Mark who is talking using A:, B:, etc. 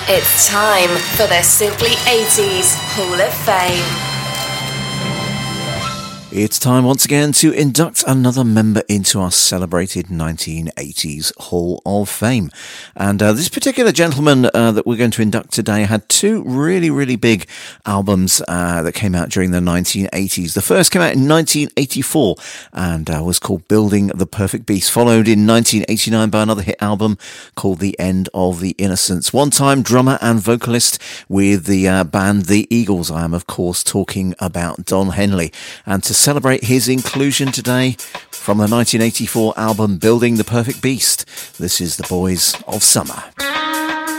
A: It's time for the Simply 80s Hall of Fame.
B: It's time once again to induct another member into our celebrated 1980s Hall of Fame. And this particular gentleman that we're going to induct today had two really, really big albums that came out during the 1980s. The first came out in 1984 and was called Building the Perfect Beast, followed in 1989 by another hit album called The End of the Innocents. One-time drummer and vocalist with the band The Eagles. I am, of course, talking about Don Henley. And to celebrate his inclusion today from the 1984 album Building the Perfect Beast, this is the Boys of Summer.